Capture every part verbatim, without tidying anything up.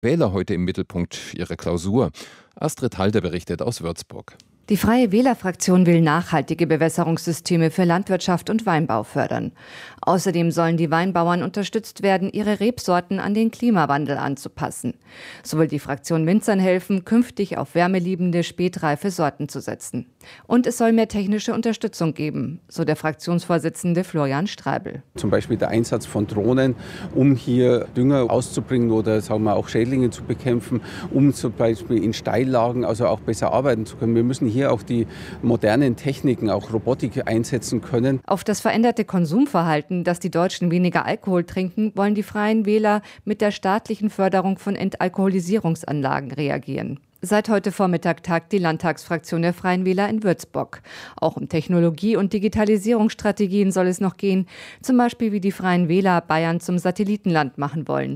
Wähler heute im Mittelpunkt ihrer Klausur. Astrid Halder berichtet aus Würzburg. Die Freie Wähler-Fraktion will nachhaltige Bewässerungssysteme für Landwirtschaft und Weinbau fördern. Außerdem sollen die Weinbauern unterstützt werden, ihre Rebsorten an den Klimawandel anzupassen. So will die Fraktion Winzern helfen, künftig auf wärmeliebende, spätreife Sorten zu setzen. Und es soll mehr technische Unterstützung geben, so der Fraktionsvorsitzende Florian Streibel. Zum Beispiel der Einsatz von Drohnen, um hier Dünger auszubringen oder sagen wir auch Schädlinge zu bekämpfen, um zum Beispiel in Steillagen also auch besser arbeiten zu können. Wir müssen hier auch die modernen Techniken, auch Robotik einsetzen können. Auf das veränderte Konsumverhalten, dass die Deutschen weniger Alkohol trinken, wollen die Freien Wähler mit der staatlichen Förderung von Entalkoholisierungsanlagen reagieren. Seit heute Vormittag tagt die Landtagsfraktion der Freien Wähler in Würzburg. Auch um Technologie- und Digitalisierungsstrategien soll es noch gehen, zum Beispiel wie die Freien Wähler Bayern zum Satellitenland machen wollen.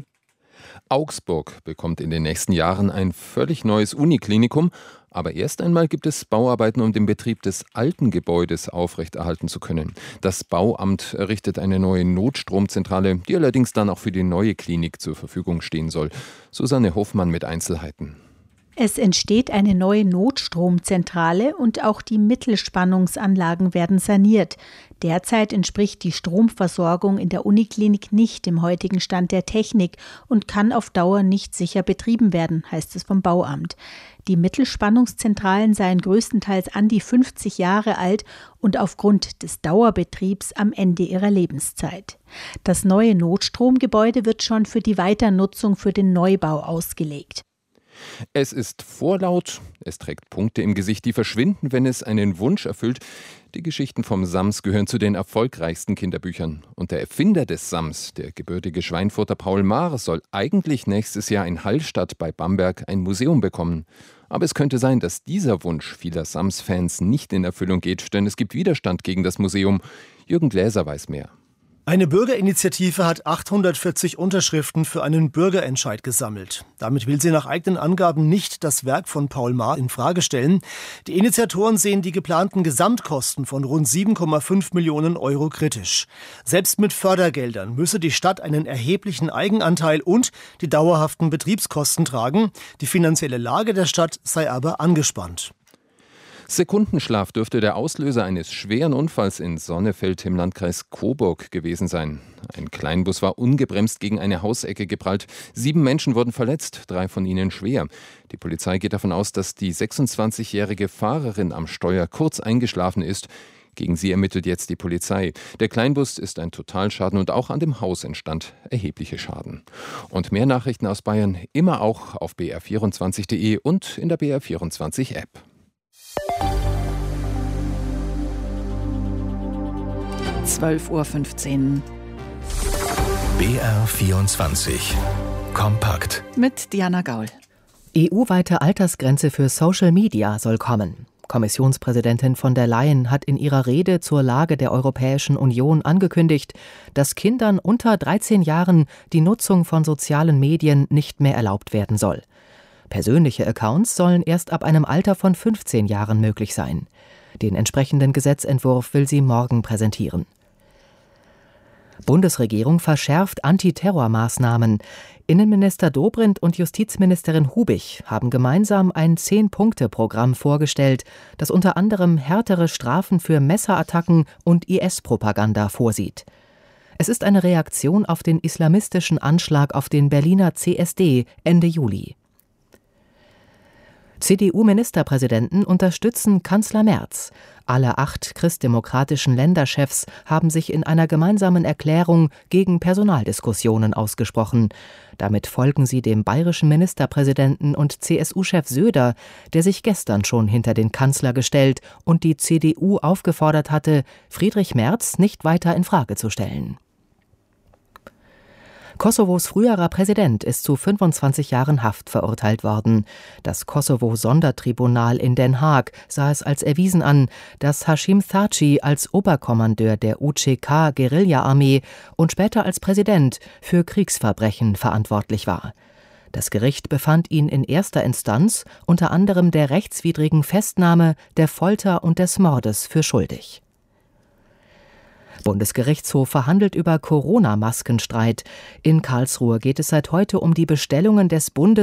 Augsburg bekommt in den nächsten Jahren ein völlig neues Uniklinikum. Aber erst einmal gibt es Bauarbeiten, um den Betrieb des alten Gebäudes aufrechterhalten zu können. Das Bauamt errichtet eine neue Notstromzentrale, die allerdings dann auch für die neue Klinik zur Verfügung stehen soll. Susanne Hofmann mit Einzelheiten. Es entsteht eine neue Notstromzentrale und auch die Mittelspannungsanlagen werden saniert. Derzeit entspricht die Stromversorgung in der Uniklinik nicht dem heutigen Stand der Technik und kann auf Dauer nicht sicher betrieben werden, heißt es vom Bauamt. Die Mittelspannungszentralen seien größtenteils an die fünfzig Jahre alt und aufgrund des Dauerbetriebs am Ende ihrer Lebenszeit. Das neue Notstromgebäude wird schon für die Weiternutzung für den Neubau ausgelegt. Es ist vorlaut, es trägt Punkte im Gesicht, die verschwinden, wenn es einen Wunsch erfüllt. Die Geschichten vom Sams gehören zu den erfolgreichsten Kinderbüchern. Und der Erfinder des Sams, der gebürtige Schweinfurter Paul Maar, soll eigentlich nächstes Jahr in Hallstatt bei Bamberg ein Museum bekommen. Aber es könnte sein, dass dieser Wunsch vieler Sams-Fans nicht in Erfüllung geht, denn es gibt Widerstand gegen das Museum. Jürgen Gläser weiß mehr. Eine Bürgerinitiative hat achthundertvierzig Unterschriften für einen Bürgerentscheid gesammelt. Damit will sie nach eigenen Angaben nicht das Werk von Paul Maar in Frage stellen. Die Initiatoren sehen die geplanten Gesamtkosten von rund sieben Komma fünf Millionen Euro kritisch. Selbst mit Fördergeldern müsse die Stadt einen erheblichen Eigenanteil und die dauerhaften Betriebskosten tragen. Die finanzielle Lage der Stadt sei aber angespannt. Sekundenschlaf dürfte der Auslöser eines schweren Unfalls in Sonnefeld im Landkreis Coburg gewesen sein. Ein Kleinbus war ungebremst gegen eine Hausecke geprallt. Sieben Menschen wurden verletzt, drei von ihnen schwer. Die Polizei geht davon aus, dass die sechsundzwanzigjährige Fahrerin am Steuer kurz eingeschlafen ist. Gegen sie ermittelt jetzt die Polizei. Der Kleinbus ist ein Totalschaden und auch an dem Haus entstand erhebliche Schaden. Und mehr Nachrichten aus Bayern immer auch auf b r vierundzwanzig punkt de und in der B R vierundzwanzig App. zwölf Uhr fünfzehn. B R vierundzwanzig. Kompakt. Mit Diana Gaul. E U-weite Altersgrenze für Social Media soll kommen. Kommissionspräsidentin von der Leyen hat in ihrer Rede zur Lage der Europäischen Union angekündigt, dass Kindern unter dreizehn Jahren die Nutzung von sozialen Medien nicht mehr erlaubt werden soll. Persönliche Accounts sollen erst ab einem Alter von fünfzehn Jahren möglich sein. Den entsprechenden Gesetzentwurf will sie morgen präsentieren. Bundesregierung verschärft Antiterrormaßnahmen. Innenminister Dobrindt und Justizministerin Hubig haben gemeinsam ein Zehn-Punkte-Programm vorgestellt, das unter anderem härtere Strafen für Messerattacken und I S-Propaganda vorsieht. Es ist eine Reaktion auf den islamistischen Anschlag auf den Berliner C S D Ende Juli. C D U-Ministerpräsidenten unterstützen Kanzler Merz. Alle acht christdemokratischen Länderchefs haben sich in einer gemeinsamen Erklärung gegen Personaldiskussionen ausgesprochen. Damit folgen sie dem bayerischen Ministerpräsidenten und C S U-Chef Söder, der sich gestern schon hinter den Kanzler gestellt und die C D U aufgefordert hatte, Friedrich Merz nicht weiter in Frage zu stellen. Kosovos früherer Präsident ist zu fünfundzwanzig Jahren Haft verurteilt worden. Das Kosovo-Sondertribunal in Den Haag sah es als erwiesen an, dass Hashim Thaçi als Oberkommandeur der U C K-Guerilla-Armee und später als Präsident für Kriegsverbrechen verantwortlich war. Das Gericht befand ihn in erster Instanz unter anderem der rechtswidrigen Festnahme, der Folter und des Mordes für schuldig. Bundesgerichtshof verhandelt über Corona-Maskenstreit. In Karlsruhe geht es seit heute um die Bestellungen des Bundes